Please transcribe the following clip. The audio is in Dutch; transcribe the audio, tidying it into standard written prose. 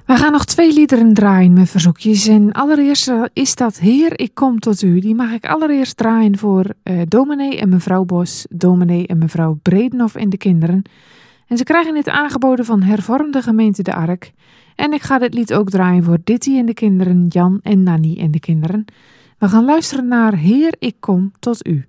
We gaan nog 2 liederen draaien met verzoekjes. En allereerst is dat Heer, ik kom tot u. Die mag ik allereerst draaien voor dominee en mevrouw Bos, dominee en mevrouw Bredenhof en de kinderen. En ze krijgen dit aangeboden van Hervormde Gemeente de Ark. En ik ga dit lied ook draaien voor Ditty en de kinderen, Jan en Nanny en de kinderen. We gaan luisteren naar Heer, ik kom tot u.